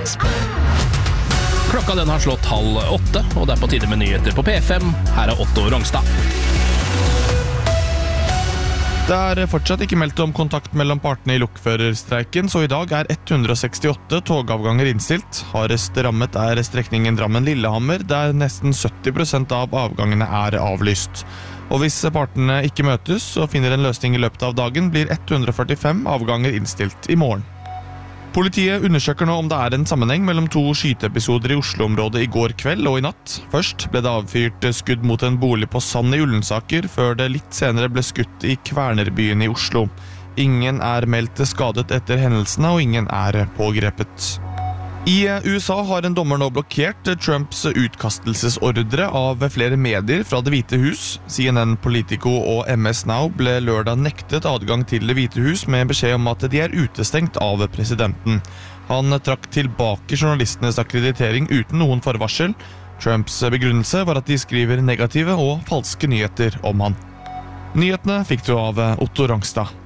Klokka den har slått 7:30, og det på tide med nyheter på P5. Her Otto Rongstad. Det fortsatt ikke meldt om kontakt mellom partene I lokførerstreiken, så I dag 168 togavganger innstilt. Hardest rammet strekningen Drammen-Lillehammer, der nesten 70% av avgangene avlyst. Og hvis partene ikke møtes og finner en løsning I løpet av dagen, blir 145 avganger innstilt I morgen. Politiet undersøker nå om det en sammenheng mellom 2 skyteepisoder I Oslo-området I går kveld og I natt. Først ble det avfyrt skudd mot en bolig på Sand I Ullensaker, før det litt senere ble skutt I Kvernerbyen I Oslo. Ingen meldt skadet etter hendelsene, og ingen pågrepet. I USA har en dommer nå blokkert Trumps utkastelsesordre av flere medier fra Det hvite hus. CNN, Politico og MS Now ble lørdag nektet adgang til Det hvite hus med beskjed om at de utestengt av presidenten. Han trakk tilbake journalistenes akkreditering uten noen forvarsel. Trumps begrunnelse var at de skriver negative og falske nyheter om han. Nyhetene fikk du av Otto Rongstad.